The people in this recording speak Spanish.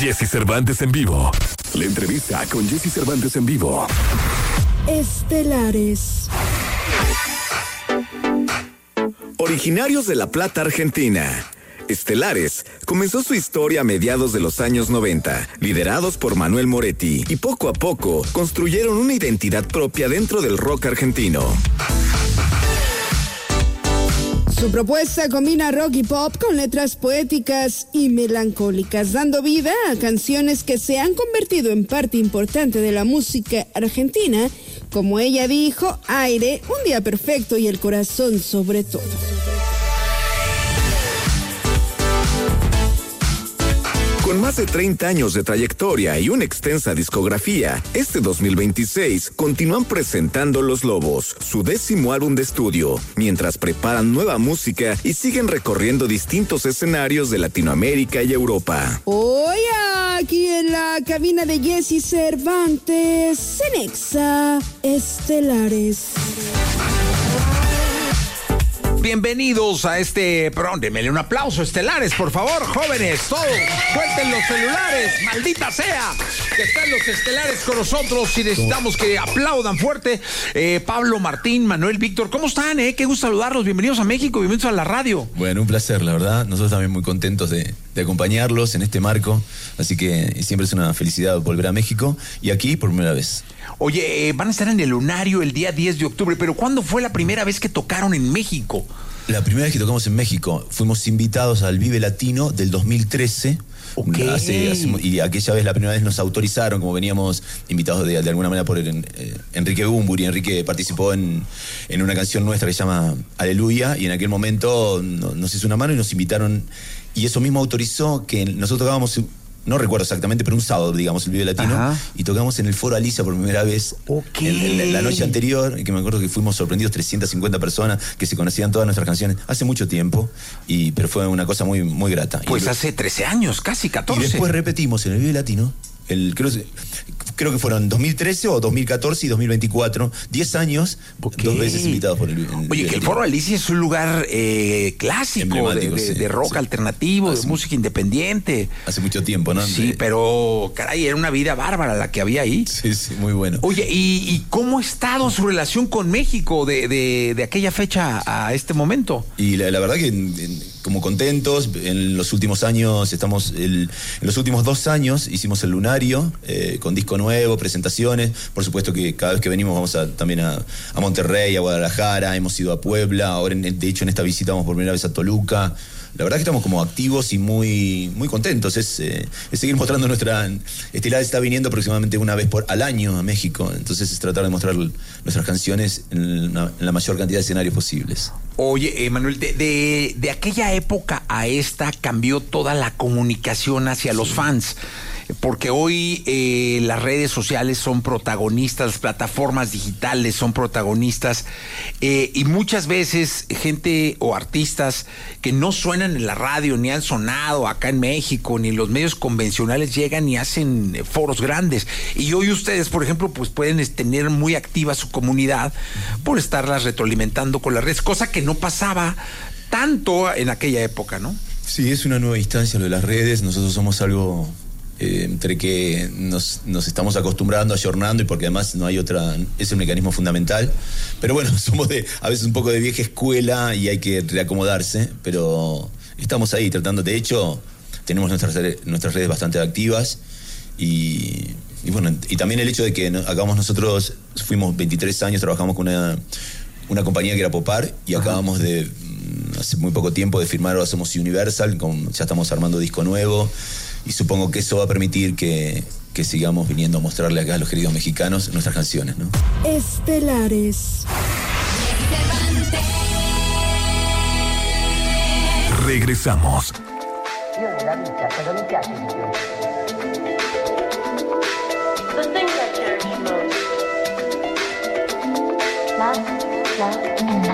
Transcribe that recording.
Jesse Cervantes en vivo. La entrevista con Jesse Cervantes en vivo. Estelares. Originarios de La Plata, Argentina, Estelares comenzó su historia a mediados de los años 90, liderados por Manuel Moretti, y poco a poco construyeron una identidad propia dentro del rock argentino. Su propuesta combina rock y pop con letras poéticas y melancólicas, dando vida a canciones que se han convertido en parte importante de la música argentina, como ella dijo, Aire, Un día perfecto y El corazón sobre todo. Con más de 30 años de trayectoria y una extensa discografía, este 2026 continúan presentando Los Lobos, su 10º álbum de estudio, mientras preparan nueva música y siguen recorriendo distintos escenarios de Latinoamérica y Europa. Hoy aquí en la cabina de Jesse Cervantes, en Exa Estelares. Bienvenidos a este programa. Denmele un aplauso, Estelares, por favor, jóvenes, todos. Suelten los celulares, maldita sea. Que están los Estelares con nosotros y necesitamos que aplaudan fuerte. Pablo, Martín, Manuel, Víctor, ¿cómo están? Qué gusto saludarlos. Bienvenidos a México, bienvenidos a la radio. Bueno, un placer, la verdad. Nosotros también muy contentos de acompañarlos en este marco. Así que siempre es una felicidad volver a México y aquí por primera vez. Oye, van a estar en el Lunario el día 10 de octubre, pero ¿cuándo fue la primera vez que tocaron en México? La primera vez que tocamos en México, fuimos invitados al Vive Latino del 2013. Okay. Y aquella vez, la primera vez, nos autorizaron, como veníamos invitados de alguna manera por Enrique Bunbury. Enrique participó en una canción nuestra que se llama Aleluya, y en aquel momento nos hizo una mano y nos invitaron, y eso mismo autorizó que nosotros tocábamos, no recuerdo exactamente, pero un sábado, digamos, el Vive Latino. Ajá. Y tocamos en el Foro Alicia por primera vez. Okay. La noche anterior, que me acuerdo que fuimos sorprendidos, 350 personas que se conocían todas nuestras canciones hace mucho tiempo, pero fue una cosa muy, muy grata. Pues hace 13 años, casi 14. Y después repetimos en el Vive Latino, creo que fueron 2013 o 2014 y 2024, 10 años, okay. 2 veces invitados por el Oye, que el Foro Alicia es un lugar clásico de rock alternativo, de música independiente. Hace mucho tiempo, ¿no? Sí, pero caray, era una vida bárbara la que había ahí. Sí, muy bueno. Oye, ¿y cómo ha estado su relación con México de aquella fecha a este momento? Y la verdad que como contentos, en los últimos años en los últimos 2 años hicimos el Lunario, con disco nuevo, presentaciones. Por supuesto que cada vez que venimos vamos también a Monterrey, a Guadalajara, hemos ido a Puebla, ahora de hecho en esta visita vamos por primera vez a Toluca. La verdad que estamos como activos y muy, muy contentos. Es seguir mostrando Estelares está viniendo aproximadamente una vez al año a México. Entonces es tratar de mostrar nuestras canciones en la mayor cantidad de escenarios posibles. Oye, Manuel, de aquella época a esta cambió toda la comunicación hacia los fans. Porque hoy las redes sociales son protagonistas, las plataformas digitales son protagonistas, y muchas veces gente o artistas que no suenan en la radio, ni han sonado acá en México, ni en los medios convencionales llegan y hacen foros grandes. Y hoy ustedes, por ejemplo, pues pueden tener muy activa su comunidad por estarlas retroalimentando con las redes, cosa que no pasaba tanto en aquella época, ¿no? Sí, es una nueva instancia lo de las redes. Nosotros somos algo entre que nos estamos acostumbrando, ayornando, y porque además no hay otra, es el mecanismo fundamental. Pero bueno, somos a veces un poco de vieja escuela y hay que reacomodarse, pero estamos ahí tratando. De hecho, tenemos nuestras redes bastante activas, y bueno, y también el hecho de que acabamos nosotros, fuimos 23 años, trabajamos con una compañía que era Popar, y acabamos de, hace muy poco tiempo, de firmar Ahora Somos Universal, ya estamos armando disco nuevo. Y supongo que eso va a permitir que sigamos viniendo a mostrarle acá a los queridos mexicanos nuestras canciones, ¿no? Estelares. Regresamos. Io nella vita, cosa mi piace di più? The thing that cherish most. Love and